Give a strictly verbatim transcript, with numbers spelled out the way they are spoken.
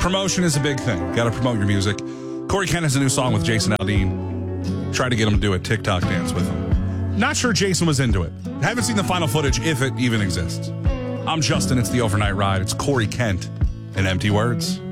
Promotion is a big thing. Got to promote your music. Corey Kent has a new song with Jason Aldean. Tried to get him to do a TikTok dance with him. Not sure Jason was into it. Haven't seen the final footage, if it even exists. I'm Justin. It's the Overnight Ride. It's Corey Kent and Empty Words.